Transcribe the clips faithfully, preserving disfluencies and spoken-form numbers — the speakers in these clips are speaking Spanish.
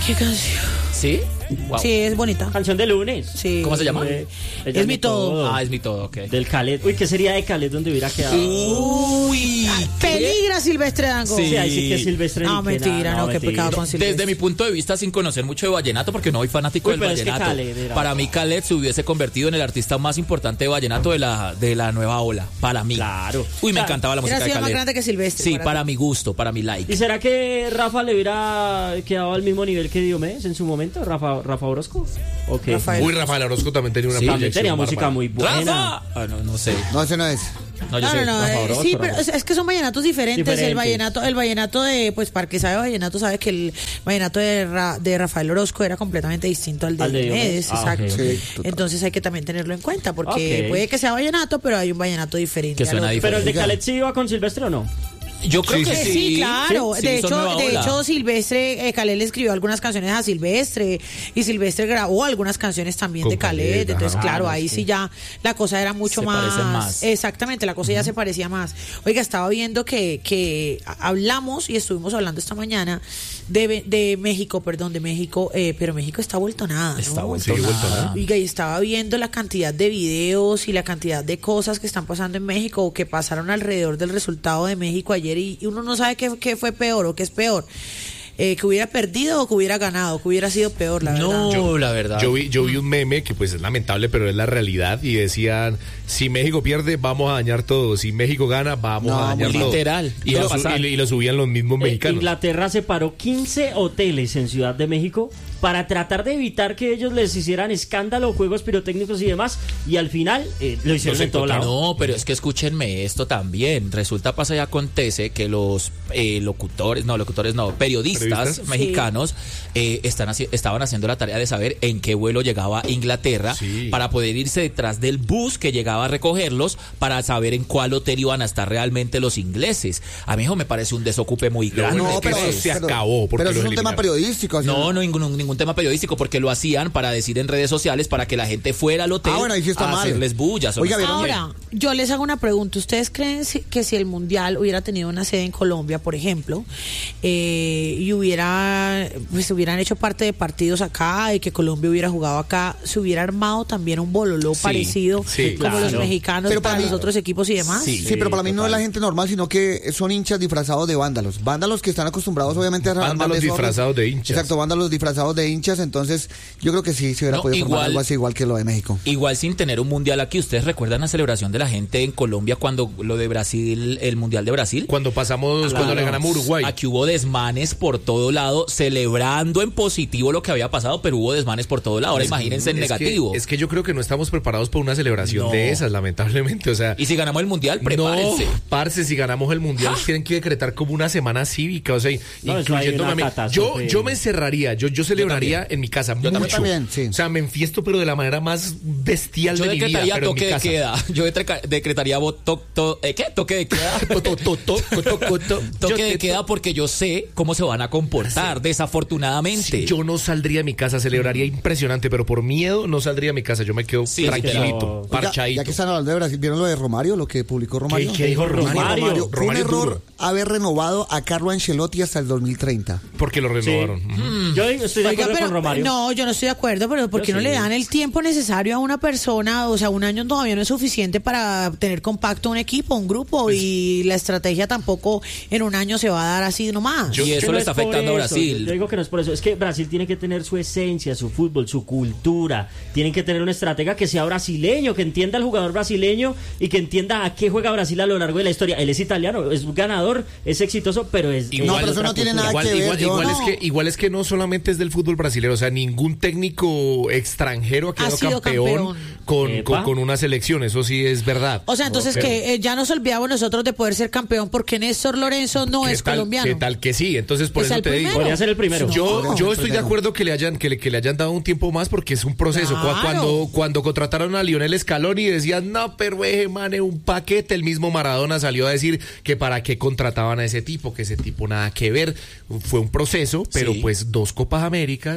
qué canción. ¿Sí? Wow. Sí, es bonita. Canción de lunes. Sí. ¿Cómo se llama? Eh, Es, es mi todo. Ah, es mi todo, ok. Del Khaled. Uy, ¿qué sería de Khaled donde hubiera quedado? Uy. Peligra Silvestre Dango. Sí. Sí, ahí sí que es Silvestre. No, ni que mentira, nada, no, qué mentira. pecado con Silvestre. Desde mi punto de vista, sin conocer mucho de vallenato, porque no soy fanático Uy, del pero es que vallenato. Khaled era- Para mí, Khaled se hubiese convertido en el artista más importante de vallenato de la, de la nueva ola. Para mí. Claro. Uy, me O sea, encantaba la música Hubiera de sido más Khaled. grande que Silvestre. Sí, para para ti. mi gusto, para mi like. ¿Y será que Rafa le hubiera quedado al mismo nivel que Diomedes en su momento? ¿Rafa, Rafa Orozco? Ok. Rafael. Uy, Rafael Orozco también tenía una Sí, También proyección tenía música bárbara. muy buena. ¡Rafa! Ah, no, no sé. No, ese no es. No, yo No, sé. no, no, Rafa eh, Orozco, sí, Rafa. pero es, es que son vallenatos diferentes. Diferentes. El vallenato, el vallenato de, pues para el que sabe vallenato sabe que el vallenato de, Ra- de Rafael Orozco era completamente distinto al de, Al de Diomedes, Diomedes. Ah, exacto. ok, ok. Sí, total. Entonces hay que también tenerlo en cuenta porque Ok. puede que sea vallenato, pero hay un vallenato diferente. Que al suena otro. Pero el de Oiga. Khaled sí iba con Silvestre o no? Yo creo Sí, que Eh, sí. sí, claro. Sí, de son hecho, nueva de ola. hecho, Silvestre, eh, Khaled le escribió algunas canciones a Silvestre y Silvestre grabó algunas canciones también Con de Khaled. Khaled, Entonces, ajá. claro, Ah, ahí sí. sí ya la cosa era mucho Se más, parecen más. Exactamente, la cosa ya se parecía más. Oiga, estaba viendo que, que hablamos y estuvimos hablando esta mañana de, de México, perdón, de México, eh, pero México está vuelto nada, ¿no? Está vuelto Sí, vuelto nada. nada. Oiga, y estaba viendo la cantidad de videos y la cantidad de cosas que están pasando en México o que pasaron alrededor del resultado de México ayer y, y uno no sabe qué, qué fue peor o qué es peor. Eh, que hubiera perdido o que hubiera ganado, que hubiera sido peor, la verdad. No, la verdad. Yo vi, yo vi un meme que pues es lamentable, pero es la realidad, y decían, si México pierde, vamos a dañar todo, si México gana, vamos No, a dañar muy todo. literal. Y, Iba lo, a pasar. y- y lo subían los mismos Eh, mexicanos. Inglaterra separó quince hoteles en Ciudad de México para tratar de evitar que ellos les hicieran escándalo, juegos pirotécnicos y demás, y al final eh, lo hicieron Los en todo lado. No, pero es que escúchenme esto también. Resulta, pasa y acontece que los eh, locutores, no, locutores no, periodistas, ¿Periodistas? mexicanos eh, están haci- estaban haciendo la tarea de saber en qué vuelo llegaba Inglaterra Sí. para poder irse detrás del bus que llegaba a recogerlos para saber en cuál hotel iban a estar realmente los ingleses. A mí eso me parece un desocupe muy grande. bueno No, es que pero eso se pero- acabó porque Pero eso los es un tema eliminaron. periodístico. así- No, no ningún, ningún tema periodístico, porque lo hacían para decir en redes sociales para que la gente fuera al hotel Ah, bueno, ahí sí está a mal. hacerles bullas. Oiga, Son- ¿vieron? Ahora, yo les hago una pregunta. ¿Ustedes creen si- que si el Mundial hubiera tenido una sede en Colombia, por ejemplo, eh, y hubiera, pues hubieran hecho parte de partidos acá y que Colombia hubiera jugado acá, se hubiera armado también un bololó Sí, parecido sí, como claro. los mexicanos Pero para para mí- los otros equipos y demás? Sí. Sí, pero para mí no es la total. gente normal, sino que son hinchas disfrazados de vándalos. Vándalos que están acostumbrados, obviamente, a Vándalos armar desorden. disfrazados de hinchas. Exacto, vándalos disfrazados de hinchas. Entonces, yo creo que sí se hubiera No, podido formar igual- algo así, igual que lo de México. Igual sin tener un mundial aquí, ¿ustedes recuerdan la celebración de la gente en Colombia cuando lo de Brasil, el mundial de Brasil? Cuando pasamos, cuando le ganamos a Uruguay. Aquí hubo desmanes por todo lado, celebrando en positivo lo que había pasado, pero hubo desmanes por todo lado. Ahora imagínense en Es que- negativo. Es que yo creo que no estamos preparados para una celebración No. de esas, lamentablemente. O sea, Y si ganamos el mundial, prepárense. no, parce, si ganamos el mundial, tienen que decretar como una semana cívica, o sea, No, eso hay incluyéndome una a mí. Yo, catástrofe. yo me encerraría, yo, yo celebraría también. en mi casa Yo mucho. también, sí. O sea, me enfiesto, pero de la manera más bestial Yo de mi vida, decretaría pero en mi toque de casa. queda. Yo decreca- decretaría vo- to- to- ¿eh, ¿qué? Toque de queda. To- to- to- to- to- to- to- to- Toque yo de te- queda porque yo sé cómo se van a comportar, desafortunadamente. Sí, yo no saldría de mi casa, celebraría impresionante, pero por miedo no saldría de mi casa. Yo me quedo Sí, tranquilito, pero- Oiga, parchadito. ya que están hablando de Brasil, ¿vieron lo de Romario, lo que publicó Romario? ¿Qué- qué dijo Romario? Romario? Fue un Romario error duro. haber renovado a Carlo Ancelotti hasta el dos mil treinta. Porque lo Sí. renovaron. Ujú. Yo estoy de Oiga, acuerdo pero- con Romario. No, yo no estoy de acuerdo, pero ¿por Yo qué no sí. le dan el tiempo necesario a una persona? O sea, un año todavía no es suficiente para tener compacto un equipo, un grupo, Pues y la estrategia tampoco en un año se va a dar así nomás. Y Que eso no le es está por afectando a eso. Brasil. Yo digo que no es por eso. Es que Brasil tiene que tener su esencia, su fútbol, su cultura. Tienen que tener un estratega que sea brasileño, que entienda al jugador brasileño y que entienda a qué juega Brasil a lo largo de la historia. Él es italiano, es ganador, es exitoso, pero es. Igual- No, pero es eso otra no tiene cultura. nada Igual, que ver, igual, yo igual no. es que, igual es que no solamente es del fútbol brasileño, o sea, ningún técnico extranjero ha quedado sido campeón, campeón. Con, Epa. con, con una selección, eso sí es verdad. O sea, entonces Ok. que eh, ya nos olvidamos nosotros de poder ser campeón porque Néstor Lorenzo no ¿Qué es tal, colombiano. ¿Qué tal que sí? Entonces por Es eso el te digo. primero. Podría ser el primero. No. Yo, No, yo no, estoy de primero. acuerdo que le hayan que le, que le hayan dado un tiempo más porque es un proceso. Cu- Claro. Cuando cuando contrataron a Lionel Scaloni decían, no, pero eje, mane, un paquete. El mismo Maradona salió a decir que para qué contrataban a ese tipo, que ese tipo nada que ver. Fue un proceso, pero Sí. pues dos Copas Américas,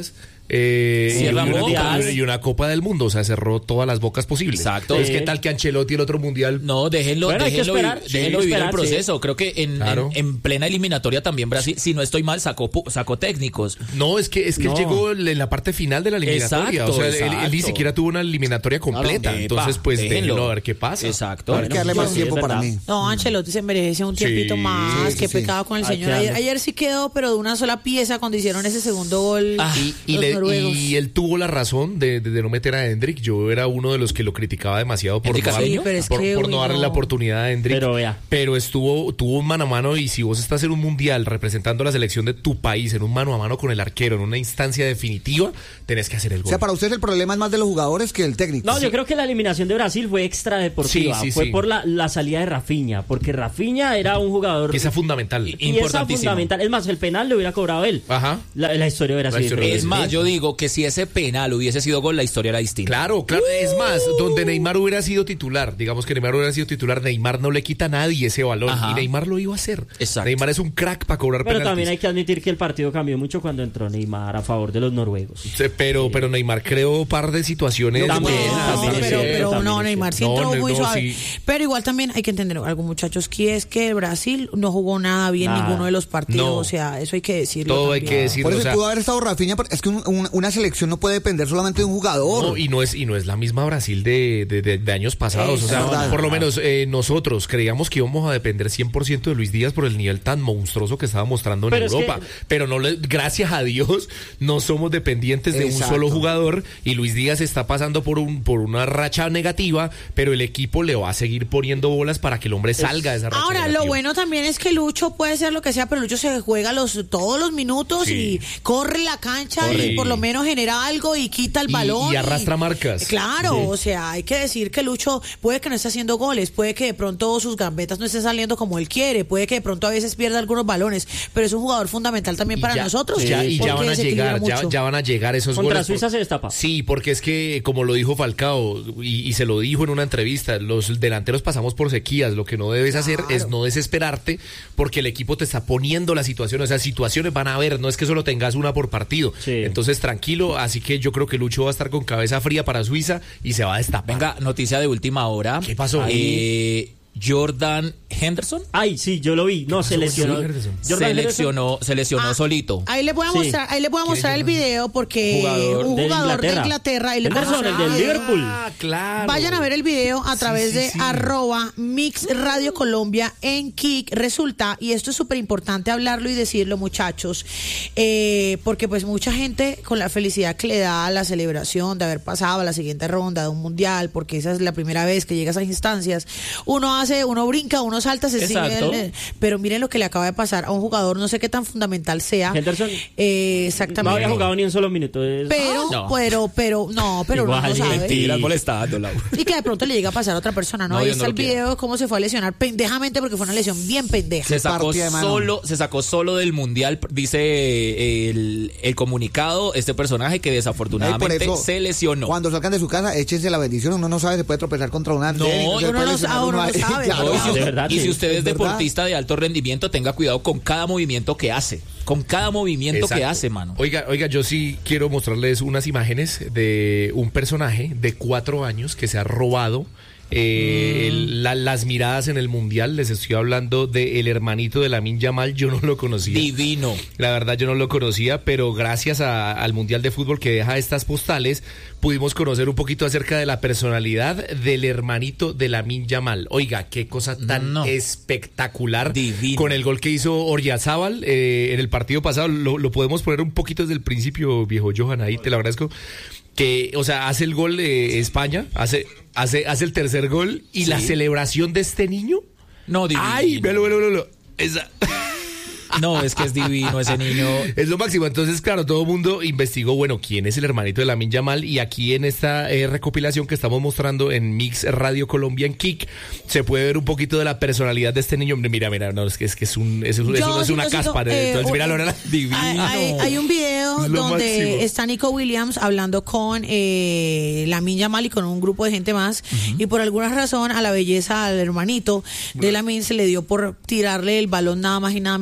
Eh, y, Cierra una, bocas. y una Copa del Mundo, o sea, cerró todas las bocas posibles. Exacto. Entonces, Sí. ¿qué tal que Ancelotti el otro mundial? No, déjenlo, Bueno, hay que déjenlo, esperar, vi- sí, déjenlo hay que vivir el esperar, proceso. Creo que en, Claro. en, en plena eliminatoria también Brasil, si no estoy mal, sacó, pu- sacó técnicos. No, es que es que No. él llegó en la parte final de la eliminatoria. Exacto, o sea, él- él, él ni exacto. siquiera tuvo una eliminatoria completa. Epa, Entonces, pues déjenlo. déjenlo a ver qué pasa. Exacto. Hay que darle más sí, tiempo es para verdad. mí. No, Ancelotti se merece un tiempito Sí, más. sí, Qué sí. pecado con el Hay señor. que Ayer, darle. ayer sí quedó, pero de una sola pieza cuando hicieron ese segundo gol. Ah, Y, y los le- noruegos. y él tuvo la razón de, de- de no meter a Hendrik. Yo era uno de los que lo criticaba demasiado por, ¿Hendrik no, darle- Casillo? Sí, pero es por- que, por uy, no darle no. la oportunidad a Hendrik. Pero vea. Pero estuvo, tuvo un mano a mano, y si vos estás en un mundial representando a la selección de tu país en un mano a mano con el arquero en una instancia definitiva, tenés que hacer el O gol. sea, para ustedes el problema es más de los jugadores que el técnico. No, yo creo que la eliminación de Brasil fue extradeportiva. Sí, sí, fue sí. por la, la salida de Rafinha, porque Rafinha era un jugador Pieza fundamental. y esa importantísimo. fundamental. Es más, el penal lo hubiera cobrado él. Ajá. La, la historia hubiera La sido historia diferente. Es más, yo digo que si ese penal hubiese sido gol, la historia era distinta. Claro, claro. Es más, donde Neymar hubiera sido titular, digamos que Neymar hubiera sido titular, Neymar no le quita a nadie ese balón. Ajá. Y Neymar lo iba a hacer. Exacto. Neymar es un crack para cobrar Pero penaltis. también hay que admitir que el partido cambió mucho cuando entró Neymar a favor de los noruegos. Sí, pero, pero Neymar creó un par de situaciones. También, No, también es pero, cierto, pero también no, es Neymar sí cierto. entró No, muy no, suave. sí. Pero igual también hay que entender algo, muchachos, que es que Brasil no jugó nada bien Nada. ninguno de los partidos. No. O sea, eso hay que decirlo. Todo hay también. que decirlo. Por eso o sea, pudo haber estado Rafinha, porque es que un- un- una selección no puede depender solamente de un jugador. no, y no es y no es la misma Brasil de, de, de- de años pasados. Es o sea, verdad. por lo menos eh, nosotros creíamos que íbamos a depender cien por ciento de Luis Díaz por el nivel tan monstruoso que estaba mostrando en Pero es Europa. que- Pero no le- gracias a Dios no somos dependientes de Exacto. un solo jugador, y Luis Díaz está pasando por un por una racha negativa, pero el equipo le va a seguir poniendo bolas para que el hombre salga de esa racha Ahora, negativa. lo bueno también es que Lucho puede ser lo que sea, pero Lucho se juega los todos los minutos Sí. y corre la cancha Corre. y por lo menos genera algo y quita el Y- balón. y arrastra marcas. Claro, Sí. o sea, hay que decir que Lucho puede que no esté haciendo goles, puede que de pronto sus gambetas no estén saliendo como él quiere, puede que de pronto a veces pierda algunos balones, pero es un jugador fundamental también Y para ya- nosotros. ya- y ya porque van a desequilibra llegar, ya, mucho. ya van a llegar esos Contra goles. Suiza se destapa. Sí, porque es que, como lo dijo Falcao, y, y se lo dijo en una entrevista, los delanteros pasamos por sequías. Lo que no debes hacer es no desesperarte, porque el equipo te está poniendo la situación. O sea, situaciones van a haber, no es que solo tengas una por partido. Sí. Entonces, tranquilo. Así que yo creo que Lucho va a estar con cabeza fría para Suiza y se va a destapar. Venga, noticia de última hora. ¿Qué pasó? Eh, Jordan Henderson Ay, sí, yo lo vi. No, se pasó con lesionó. Jordan Henderson? Jordan se Henderson. lesionó, se lesionó Ah, solito. Ahí le voy a Sí. mostrar, ahí le voy a mostrar el video porque Jugador un de jugador de Inglaterra. Inglaterra, ahí le voy a Henderson, mostrar el del video. Liverpool. Ah, claro. Vayan a ver el video a través sí, de sí. arroba Mix Radio Colombia en Kik. Resulta, y esto es súper importante hablarlo y decirlo, muchachos, eh, porque pues mucha gente con la felicidad que le da la celebración de haber pasado a la siguiente ronda de un mundial, porque esa es la primera vez que llega a esas instancias, uno hace, uno brinca, uno salta, se sigue, Exacto. el- pero miren lo que le acaba de pasar a un jugador, no sé qué tan fundamental sea. Henderson Eh, no exactamente. había jugado ni un solo minuto. Es- Pero, No. pero, pero, no, pero uno Igual, no sabe. Mentiras, molestando, Laura. Y que de pronto le llega a pasar a otra persona, ¿no? No, Ahí yo está no el lo quiero. video de cómo se fue a lesionar pendejamente porque fue una lesión bien pendeja. Se sacó partida de mano. solo, se sacó solo del mundial, dice eh, el, el comunicado, este personaje que Ay, por desafortunadamente eso, se lesionó. Cuando salgan de su casa, échense la bendición. Uno no sabe, se puede tropezar contra una No, andén, entonces uno puede no lesionar sabe, uno ahí. no sabe. Claro. No, y si, de verdad, y si sí, usted es es verdad. deportista de alto rendimiento, tenga cuidado con cada movimiento que hace. Con cada movimiento que Exacto. hace, mano. Oiga, oiga, yo sí quiero mostrarles unas imágenes de un personaje de cuatro años que se ha robado eh, el- la- las miradas en el mundial. Les estoy hablando de el hermanito de Lamine Yamal. Yo no lo conocía. Divino. La verdad yo no lo conocía, pero gracias a- al Mundial de Fútbol que deja estas postales, pudimos conocer un poquito acerca de la personalidad del hermanito de Lamine Yamal. Oiga, qué cosa tan No. espectacular. Divino. Con el gol que hizo Oryazábal eh, en el partido pasado. Lo, lo podemos poner un poquito desde el principio, viejo Johan, ahí te lo agradezco. Que, o sea, hace el gol de España, hace, hace, hace el tercer gol y Sí. la celebración de este niño. No, divino. Ay, velo, velo, velo. Esa... No, es que es divino ese niño. Es lo máximo. Entonces, claro, todo el mundo investigó, bueno, quién es el hermanito de Lamine Yamal, y aquí en esta eh, recopilación que estamos mostrando en Mix Radio Colombia en Kik, se puede ver un poquito de la personalidad de este niño. Mira, mira, no, es que es, que es, un, es, un- eso no es sí una necesito, caspa. eh, Entonces, un- mira, Lorena, divino. Hay, hay- hay un video Es lo donde máximo. está Nico Williams hablando con eh, Lamine Yamal y con un grupo de gente más, y por alguna razón a la belleza al hermanito de Lamine se le dio por tirarle el balón nada más y nada menos que en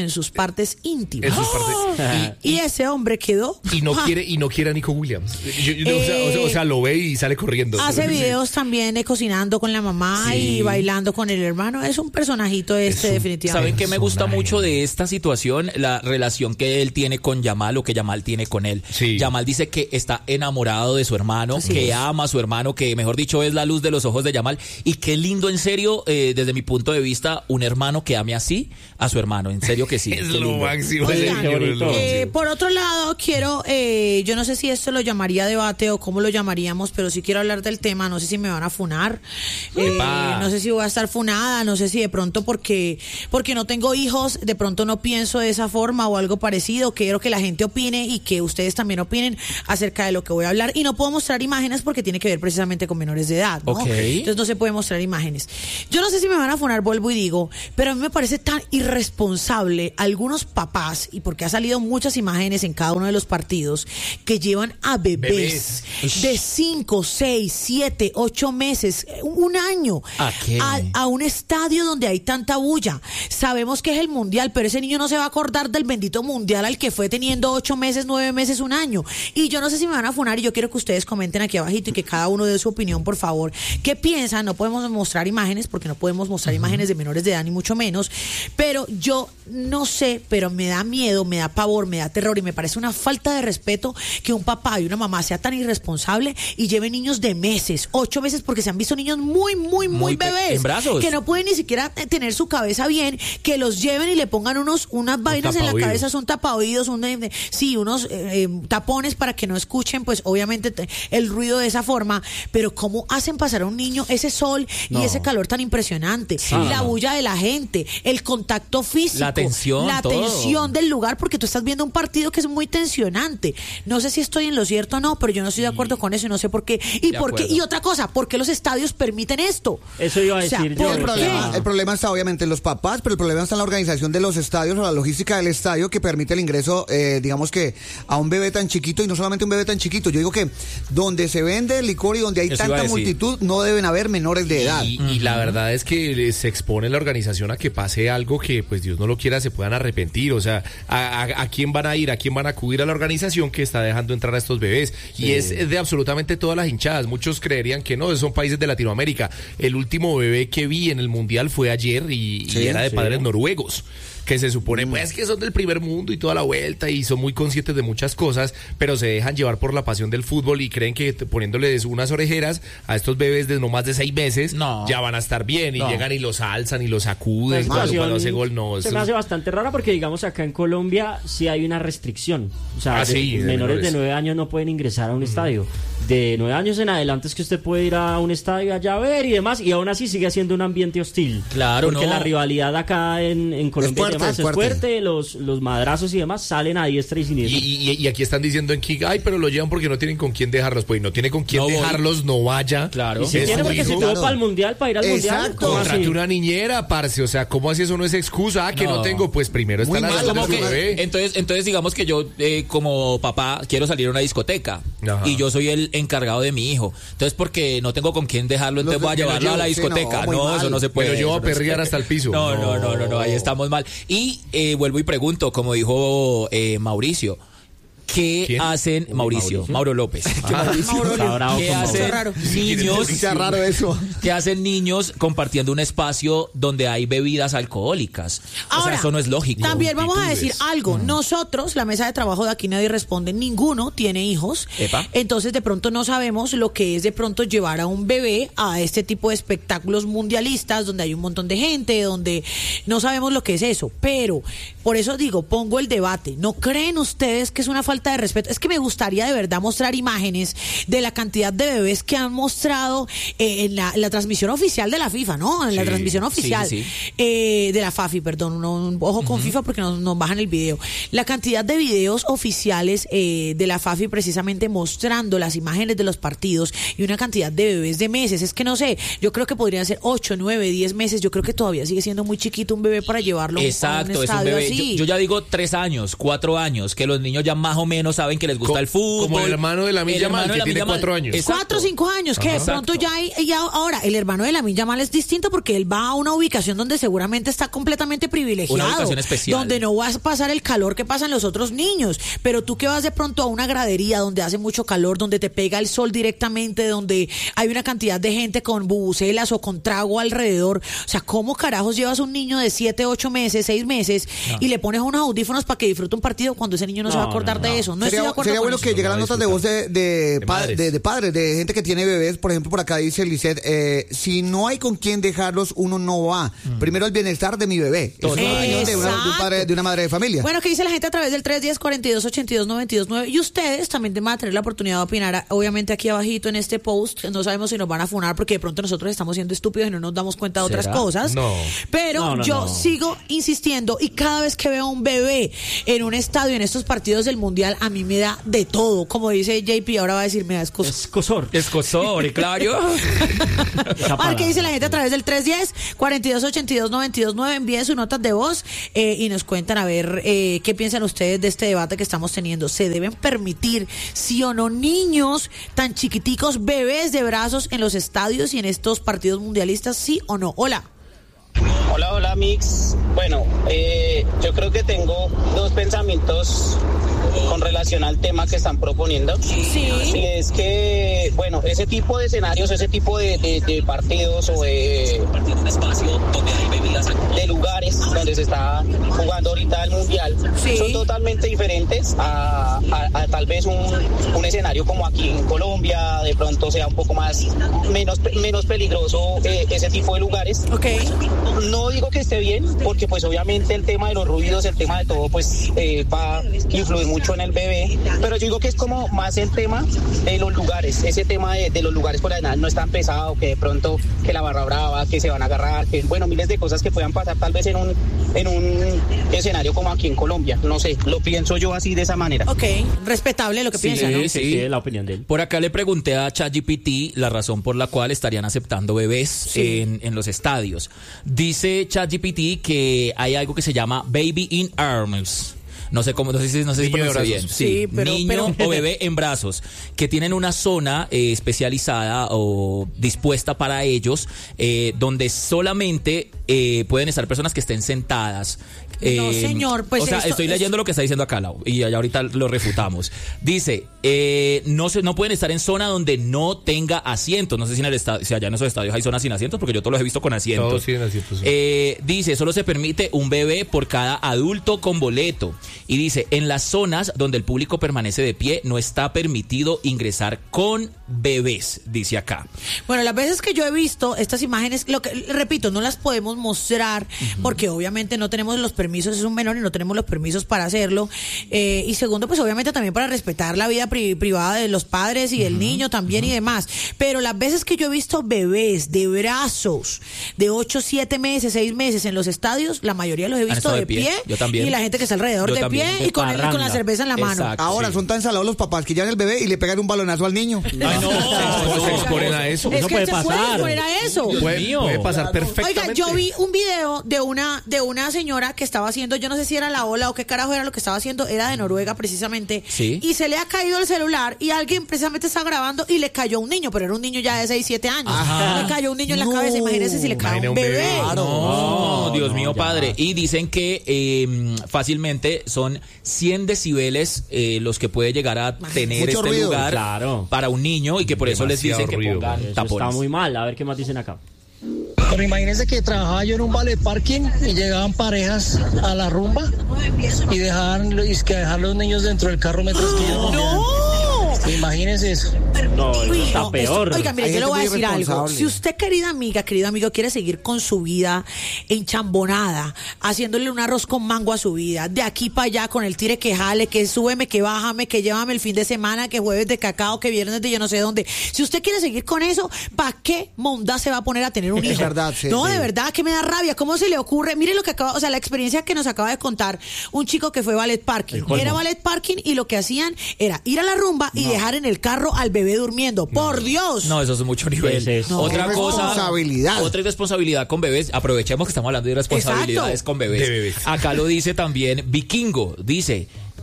en sus partes íntimas. En sus partes. Y, y ese hombre quedó... Y no ¡ja! quiere y no quiere a Nico Williams. Yo- yo- o, sea, o sea- o sea, lo ve y sale corriendo. Hace Sí. videos también de cocinando con la mamá Sí. y bailando con el hermano. Es un personajito este, un- definitivamente. ¿Saben qué me gusta Personaje. mucho de esta situación? La relación que él tiene con Yamal o que Yamal tiene con él. Sí. Yamal dice que está enamorado de su hermano, Así que es. ama a su hermano, que mejor dicho es la luz de los ojos de Yamal. Y qué lindo, en serio, eh, desde mi punto de vista, un hermano que ame así a su hermano. En serio que sí. Es qué lo lindo. máximo. Oigan, ese niño, es lo Eh, máximo. por otro lado, quiero, eh, yo no sé si esto lo llamaría debate o cómo lo llamaríamos, pero sí quiero hablar del tema. No sé si me van a funar, eh, Epa. no sé si voy a estar funada, no sé si de pronto porque porque no tengo hijos, de pronto no pienso de esa forma o algo parecido. Quiero que la gente opine y que ustedes también opinen acerca de lo que voy a hablar. Y no puedo mostrar imágenes porque tiene que ver precisamente con menores de edad, ¿no? Ok. Entonces no se puede mostrar imágenes. Yo no sé si me van a funar, vuelvo y digo, pero a mí me parece tan irresponsable algunos papás, y porque ha salido muchas imágenes en cada uno de los partidos, que llevan a bebés, Bebés. de cinco, seis, siete, ocho meses, un año, ¿A qué? a, a un estadio donde hay tanta bulla. Sabemos que es el mundial, pero ese niño no se va a acordar del bendito mundial al que fue teniendo ocho meses, nueve meses, un año. Y yo no sé si me van a funar, y yo quiero que ustedes comenten aquí abajito y que cada uno dé su opinión, por favor. ¿Qué piensan? No podemos mostrar imágenes porque no podemos mostrar imágenes de menores de edad, ni mucho menos. Pero yo no sé, pero me da miedo, me da pavor, me da terror y me parece una falta de respeto que un papá y una mamá sea tan irresponsable y lleve niños de meses, ocho meses, porque se han visto niños muy, muy, muy, Muy pe- bebés. en brazos. Que no pueden ni siquiera eh, tener su cabeza bien, que los lleven y le pongan unos unas vainas en la tapaoídos. cabeza, son tapaoídos, un, eh, sí, unos eh, eh, tapones para que no escuchen, pues obviamente te- el ruido de esa forma. Pero ¿cómo hacen pasar a un niño ese sol No. y ese calor tan impresionante? La bulla de la gente, el contacto físico, La tensión, la todo. tensión del lugar, porque tú estás viendo un partido que es muy tensionante. No sé si estoy en lo cierto o no, pero yo no estoy de acuerdo con eso y no sé por qué. Y De por qué, acuerdo. y otra cosa, ¿por qué los estadios permiten esto? Eso iba a O sea, decir yo. ¿por El qué? problema, el problema está obviamente en los papás, pero el problema está en la organización de los estadios o la logística del estadio que permite el ingreso, eh, digamos que a un bebé tan chiquito, y no solamente un bebé tan chiquito. Yo digo que donde se vende licor y donde hay Eso iba a tanta decir. multitud no deben haber menores de edad. Y, y la verdad es que se expone la organización a que pase algo que, pues Dios no lo quiera, se puedan arrepentir. O sea, ¿a, a, a quién van a ir? ¿A quién van a acudir a la organización que está dejando entrar a estos bebés? Y es de absolutamente todas las hinchadas. Muchos creerían que no, son países de Latinoamérica. El último bebé que vi en el Mundial fue ayer y, y Sí, era de sí. padres noruegos, que se supone pues que son del primer mundo y toda la vuelta y son muy conscientes de muchas cosas, pero se dejan llevar por la pasión del fútbol y creen que t- poniéndoles unas orejeras a estos bebés de no más de seis meses No. ya van a estar bien, y No. llegan y los alzan y los La sacuden cuando, situación cuando hace gol. No, se eso me es- hace bastante rara porque digamos acá en Colombia sí hay una restricción. O sea, Ah, de- sí, de menores menores. de nueve años no pueden ingresar a un estadio. De nueve años en adelante es que usted puede ir a un estadio allá a ver y demás, y aún así sigue siendo un ambiente hostil. Claro, porque no. la rivalidad acá en, en Colombia fuerte, y demás es es fuerte. fuerte, los, los madrazos y demás salen a diestra y Y, siniestra. y- y aquí están diciendo en Kik, ay, pero lo llevan porque no tienen con quién dejarlos. Pues no tiene con quién No voy. dejarlos, no vaya. Claro. Y si Es tiene su porque se hijo. tuvo claro. para el mundial, para ir al mundial. Exacto. ¿cómo así? Contrate una niñera, parce. O sea, ¿cómo así eso no es excusa? Ah, que no, No. tengo. Pues primero está Muy la mal, salud de Como su que- bebé. entonces, entonces digamos que yo eh, como papá quiero salir a una discoteca Ajá. y yo soy el encargado de mi hijo. Entonces porque no tengo con quién dejarlo, entonces Los- voy a yo lo llevarlo a la llevo, sí, discoteca. no, muy no, mal. eso no se puede. Me lo llevo eso a no se perrear puede. hasta el piso. No, no, no, no, no, ahí No. estamos mal. Y eh, vuelvo y pregunto, como dijo eh, Mauricio, ¿qué ¿Quién? hacen Uy, Mauricio? Mauricio. Mauro López. Mauro Está bravo ¿Qué con Mauro. hacen raro. niños? Está raro eso. ¿Qué hacen niños compartiendo un espacio donde hay bebidas alcohólicas? o Ahora, sea, eso no es lógico. También vamos a decir Multitudes. algo. Nosotros, la mesa de trabajo de Aquí Nadie Responde, ninguno tiene hijos. Epa. Entonces, de pronto no sabemos lo que es de pronto llevar a un bebé a este tipo de espectáculos mundialistas donde hay un montón de gente, donde no sabemos lo que es eso. Pero, por eso digo, pongo el debate. ¿No creen ustedes que es una falta de respeto? Es que me gustaría de verdad mostrar imágenes de la cantidad de bebés que han mostrado eh, en la, la transmisión oficial de la FIFA, ¿no? En la Sí, transmisión oficial. sí, Eh, de la FAFI, perdón, no, ojo con FIFA porque nos, nos bajan el video. La cantidad de videos oficiales eh, de la FAFI precisamente mostrando las imágenes de los partidos y una cantidad de bebés de meses, es que no sé, yo creo que podrían ser ocho, nueve, diez meses, yo creo que todavía sigue siendo muy chiquito un bebé para llevarlo a un Exacto, es un estadio bebé. así. Yo, yo ya digo tres años, cuatro años, que los niños ya más o menos saben que les gusta Co- el fútbol. como el hermano de Lamine El Yamal, hermano de que Lamine tiene Yamal. cuatro años. Exacto. Cuatro o cinco años, que de Ajá. pronto ya hay, y ahora el hermano de Lamine Yamal es distinto porque él va a una ubicación donde seguramente está completamente privilegiado, Una ubicación especial. donde no vas a pasar el calor que pasan los otros niños, pero tú que vas de pronto a una gradería donde hace mucho calor, donde te pega el sol directamente, donde hay una cantidad de gente con bubucelas o con trago alrededor, o sea, ¿cómo carajos llevas un niño de siete, ocho meses, seis meses No. y le pones unos audífonos para que disfrute un partido cuando ese niño no, se va a No, acordar no, de no. eso? No estoy sería de acuerdo sería con bueno eso. que llegaran No, notas de voz de, de, De pa- madres. de- de padres, de gente que tiene bebés. Por ejemplo, por acá dice Lisette, eh, si no hay con quién dejarlos, uno no va. Primero el bienestar de mi bebé. Es una opinión de, una, de un padre, de una madre de familia. Bueno, ¿qué dice la gente a través del tres diez, cuarenta y dos, ochenta y dos, noventa y dos nueve? Y ustedes también van a tener la oportunidad de opinar, a- obviamente aquí abajito en este post. No sabemos si nos van a funar porque de pronto nosotros estamos siendo estúpidos y no nos damos cuenta de otras ¿Será? cosas. No. Pero No, no, yo no. sigo insistiendo y cada vez que veo a un bebé en un estadio, en estos partidos del Mundial, a mí me da de todo. Como dice J P, ahora va a decir, me da escos. Escosor. Escosor, y claro. Esa Ahora, ¿qué palabra. dice la gente a través del tres diez, cuarenta y dos, ochenta y dos, noventa y dos nueve? Envíen sus notas de voz eh, y nos cuentan a ver eh, qué piensan ustedes de este debate que estamos teniendo. ¿Se deben permitir, sí o no, niños tan chiquiticos, bebés de brazos en los estadios y en estos partidos mundialistas, sí o no? Hola. Hola, hola Mix. Bueno, eh, yo creo que tengo dos pensamientos con relación al tema que están proponiendo. Sí. Y es que, bueno, ese tipo de escenarios, ese tipo de, de- de partidos o de, de lugares donde se está jugando ahorita el Mundial Sí. son totalmente diferentes a, a- a tal vez un, un escenario como aquí en Colombia, de pronto sea un poco más, menos, pe- menos peligroso eh, ese tipo de lugares. Ok. No digo que esté bien, porque pues obviamente el tema de los ruidos, el tema de todo, pues eh, va a influir mucho en el bebé, pero yo digo que es como más el tema de los lugares, ese tema de, de los lugares por allá no es tan pesado, que de pronto que la barra brava, que se van a agarrar, que bueno, miles de cosas que puedan pasar tal vez en un, en un escenario como aquí en Colombia, no sé, lo pienso yo así de esa manera. Ok, respetable lo que Sí, piensan, ¿no? sí. Sí, sí, la opinión de él. Por acá le pregunté a ChatGPT la razón por la cual estarían aceptando bebés Sí. en, en los estadios. Dice ChatGPT que hay algo que se llama Baby in Arms. No sé cómo, no sé si, no sé si Niño de pronuncio brazos. bien. Sí, pero- Niño pero- o bebé en brazos, que tienen una zona eh, especializada o dispuesta para ellos, eh, donde solamente eh, pueden estar personas que estén sentadas. No, señor, pues o sea, esto- estoy leyendo lo que está diciendo acá, Lau, y allá ahorita lo refutamos. Dice, eh, no se, no pueden estar en zona donde no tenga asientos. No sé si en el estadio, si allá en esos estadios hay zonas sin asientos, porque yo todos los he visto con asientos. Todos tienen asientos, sí. Eh, dice, solo se permite un bebé por cada adulto con boleto. Y dice, en las zonas donde el público permanece de pie, no está permitido ingresar con bebés, dice acá. Bueno, las veces que yo he visto estas imágenes, lo que repito, no las podemos mostrar porque obviamente no tenemos los permisos, es un menor y no tenemos los permisos para hacerlo. Eh, y segundo, pues obviamente también para respetar la vida pri- privada de los padres y del niño también y demás. Pero las veces que yo he visto bebés de brazos de ocho, siete meses, seis meses en los estadios, la mayoría los he visto estado de de pie. pie. Yo también. Y la gente que está alrededor Yo de también. pie De y con, el- y con la parranda. cerveza en la mano. Exacto. Ahora sí. son tan salados los papás que llevan el bebé y le pegan un balonazo al niño. Ay, no, Se no, exponen a eso. Es Eso que puede se pasar. puede exponer a eso. Dios Puede, mío. puede pasar perfectamente. Oiga, yo vi un video de una de una señora que estaba haciendo, yo no sé si era la ola o qué carajo era lo que estaba haciendo, era de Noruega precisamente, Sí. y se le ha caído el celular y alguien precisamente está grabando y le cayó un niño, pero era un niño ya de seis, siete años. Ajá. Le cayó un niño en la No. cabeza, imagínese si le cae Imagine un un bebé. bebé. Claro. No, No, Dios no, mío, ya. padre. Y dicen que eh, fácilmente son cien decibeles eh, los que puede llegar a tener Mucho este ruido. lugar Claro. para un niño y que por eso les Demasiado dicen que ruido. pongan Eso tapones. está muy mal. A ver qué más dicen acá. Pero imagínense que trabajaba yo en un ballet parking y llegaban parejas a la rumba y dejaban y es que dejar los niños dentro del carro mientras que ellos ¡No! Imagínense eso. No, eso Uy, está no, peor. esto- oiga, mire, Hay yo le gente voy a muy decir algo. irresponsable. Si usted, querida amiga, querido amigo, quiere seguir con su vida enchambonada, haciéndole un arroz con mango a su vida, de aquí para allá con el tire que jale, que súbeme, que bájame, que llévame el fin de semana, que jueves de cacao, que viernes de yo no sé dónde. Si usted quiere seguir con eso, ¿para qué monda se va a poner a tener un Es hijo? verdad, sí, no, sí. de verdad que me da rabia. ¿Cómo se le ocurre? Mire lo que acaba, o sea, la experiencia que nos acaba de contar un chico que fue ballet parking. El colmo. Era ballet parking y lo que hacían era ir a la rumba y dejar en el carro al bebé durmiendo. ¡Por Dios! No, eso es mucho nivel. es eso? No, Otra es cosa. responsabilidad. Otra irresponsabilidad con bebés. Aprovechemos que estamos hablando de irresponsabilidades Exacto. con bebés. De bebés. Acá lo dice también Vikingo. Dice.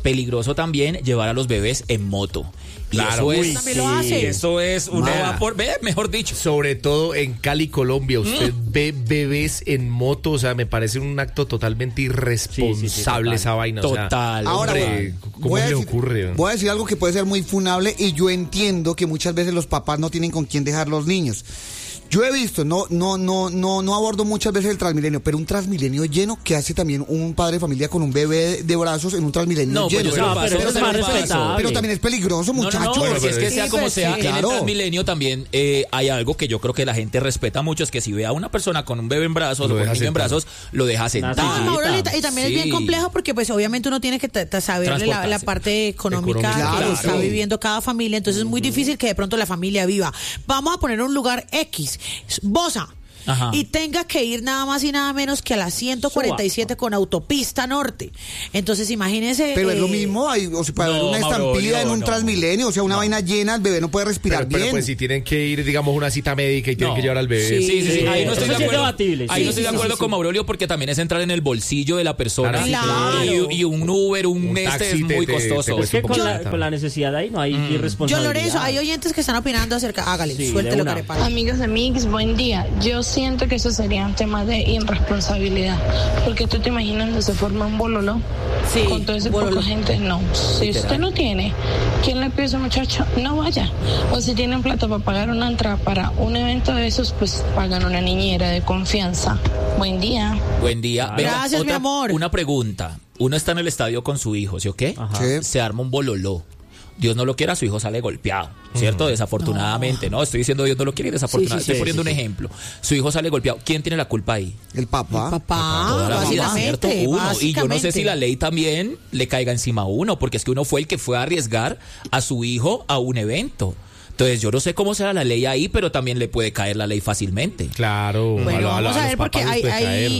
peligroso también llevar a los bebés en moto. Claro, y eso uy, es, también lo hace. eso es, uno Mira. va por, ve, mejor dicho. Sobre todo en Cali, Colombia, usted mm. ve bebés en moto, o sea, me parece un acto totalmente irresponsable sí, sí, sí, total. esa vaina. Total. O sea, Ahora, hombre, ¿cómo voy a le decir- ocurre? Voy a decir algo que puede ser muy funable y yo entiendo que muchas veces los papás no tienen con quién dejar los niños. Yo he visto, no, no, no, no, no abordo muchas veces el Transmilenio, pero un Transmilenio lleno, que hace también un padre de familia con un bebé de brazos en un Transmilenio No, pues lleno. yo se lo No, paso, pero yo eso se es lo más paso. respetable. Pero también es peligroso, No, no, muchachos. no, Bueno, si es pero que es- sea Sí, como pues, sea, sí. en el Claro. Transmilenio también eh, hay algo que yo creo que la gente respeta mucho, es que si ve a una persona con un bebé en brazos Lo o con un deja niño en sentado. brazos, lo deja sentado. Ah, No, Mauro, y, ta- y también es bien Sí. complejo porque pues obviamente uno tiene que t- t- saber la, Transportarse. la parte económica Económica, que claro, está sí. viviendo cada familia, entonces es muy difícil que de pronto la familia viva. Vamos a poner un lugar X, Bosa. Ajá. Y tenga que ir nada más y nada menos que a la ciento cuarenta y siete con autopista norte. Entonces imagínense. Pero es lo eh, mismo, hay, o sea, para no, haber una Mauro, estampida no, en un no. Transmilenio, o sea, una vaina llena, el bebé no puede respirar Pero, pero bien. pues si tienen que ir, digamos, a una cita médica y tienen No. que llevar al bebé. Sí. Sí, sí, sí. Sí, Ahí no eso estoy de sí es acuerdo. debatible, Ahí sí, no estoy sí, de sí, acuerdo sí, con sí. Maurelio porque también es entrar en el bolsillo de la persona. Claro, sí, claro. Y, y un Uber, un, Un este taxi es te- muy te- te costoso. Es cuesta que un con poco la, plata. con la necesidad ahí no hay Yo irresponsabilidad. Lorenzo, hay oyentes que están opinando acerca. Hágale, Sí, suéltelo, de una. Carepalo. Amigos de Mix, buen día. Yo siento que eso sería un tema de irresponsabilidad, porque tú te imaginas que se forma un bololo Sí, con toda esa bololo. poca gente. No, si usted no tiene, ¿quién le pide a ese muchacho? No vaya. O si tienen plata para pagar una entrada para un evento de esos, pues pagan una niñera de confianza. Buen día. Buen día. Venga, Gracias, mi amor. Una pregunta. Uno está en el estadio con su hijo, ¿sí o qué? Ajá. Sí. Se arma un bololó. Dios no lo quiera, su hijo sale golpeado, ¿cierto? Desafortunadamente, no. Estoy diciendo Dios no lo quiere y desafortunadamente. Sí, sí, sí, Estoy poniendo sí, un sí. ejemplo. Su hijo sale golpeado. ¿Quién tiene la culpa ahí? El papá. Papá, Toda la vida, ¿cierto? básicamente. Uno. Y yo no sé básicamente. si la ley también le caiga encima a uno, porque es que uno fue el que fue a arriesgar a su hijo a un evento. Entonces, yo no sé cómo será la ley ahí, pero también le puede caer la ley fácilmente. Claro. Bueno, lo- vamos a, los ver porque papás hay, les puede hay, caer.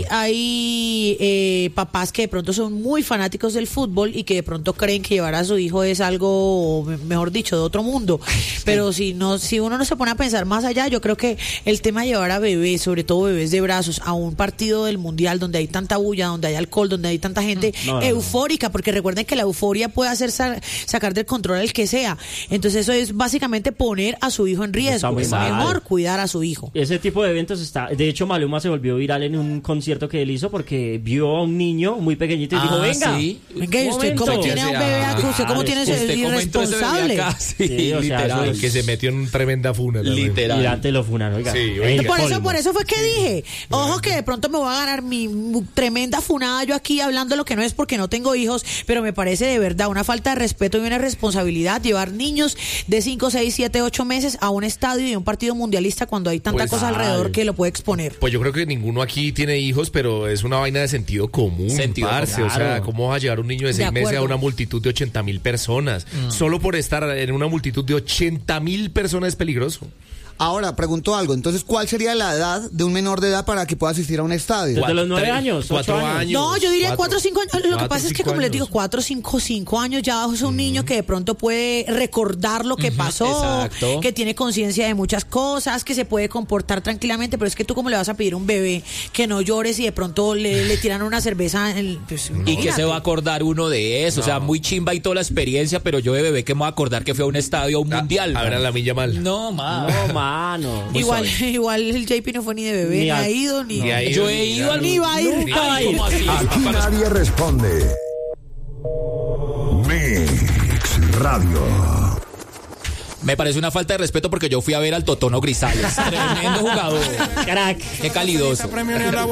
hay eh, papás que de pronto son muy fanáticos del fútbol y que de pronto creen que llevar a su hijo es algo, me- mejor dicho, de otro mundo. Pero si no, si uno no se pone a pensar más allá, yo creo que el tema de llevar a bebés, sobre todo bebés de brazos, a un partido del mundial donde hay tanta bulla, donde hay alcohol, donde hay tanta gente No, no, no. eufórica, porque recuerden que la euforia puede hacer sa- sacar del control al que sea. Entonces eso es básicamente poner a su hijo en riesgo. Está muy Es mal. mejor cuidar a su hijo. Ese tipo de eventos está. De hecho, Maluma se volvió viral en un concierto que él hizo porque vio a un niño muy pequeñito y dijo: Ah, venga. sí. Venga, ¿y un usted cómo momento". tiene a un bebé acá? ¿Usted cómo tiene ese Usted comentó ese bebé irresponsable? acá. Sí, Sí, o sea, literal. eso El que se metió en una tremenda funa. también. Literal. Y antes lo funan, oiga. Sí, El oiga. Por eso, colmo. por eso fue que dije, ojo que de pronto me voy a ganar mi mu- tremenda funada yo aquí hablando lo que no es porque no tengo hijos, pero me parece de verdad una falta de respeto y una responsabilidad llevar niños de cinco, seis, siete, ocho meses a un estadio y a un partido mundialista cuando hay tanta Pues, cosa alrededor que lo puede exponer. Pues yo creo que ninguno aquí tiene hijos, pero es una vaina de sentido común, Sentido parce. común. O sea, Claro. ¿cómo vas a llevar un niño de De seis meses a acuerdo. una multitud de ochenta mil personas? Solo por estar en una multitud de ochenta mil personas es peligroso. Ahora, pregunto algo. Entonces, ¿cuál sería la edad de un menor de edad para que pueda asistir a un estadio? Desde los nueve Tres, años, cuatro ocho años. años. No, yo diría cuatro, cuatro o cinco años. Lo que cuatro, pasa es que, cinco como les años. digo, cuatro, cinco, cinco años ya es un niño que de pronto puede recordar lo que pasó, exacto. que tiene conciencia de muchas cosas, que se puede comportar tranquilamente. Pero es que tú, ¿cómo le vas a pedir a un bebé que no llore si de pronto le, le tiran una cerveza? En el, pues, ¿Y qué imagínate. se va a acordar uno de eso? O sea, muy chimba y toda la experiencia, pero yo de bebé que me voy a acordar que fue a un estadio, a un A- mundial. a ver a la Milla Mal. No, ma. No, mano. Muy Igual, suave. igual el J P no fue ni de bebé, Ni ni, a- ha ido, ni... Ni ha ido, Yo he ido al Ni va a ir. Nunca va a ir. ¿Cómo así? Aquí nadie responde. Mix Radio. Me parece una falta de respeto porque yo fui a ver al Totono Grisales. Tremendo jugador. Crack. Qué calidoso.